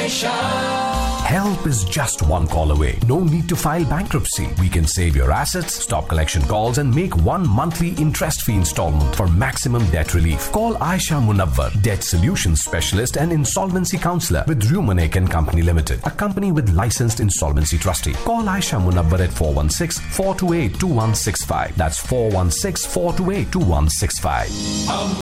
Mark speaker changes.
Speaker 1: Aisha.
Speaker 2: Help is just one call away. No need to file bankruptcy. We can save your assets, stop collection calls, and make one monthly interest-free installment for maximum debt relief. Call Aisha Munawwar, Debt Solutions Specialist and Insolvency Counselor with Rumanek and Company Limited, a company with licensed insolvency trustee. Call Aisha Munawwar at 416-428-2165. That's 416-428-2165.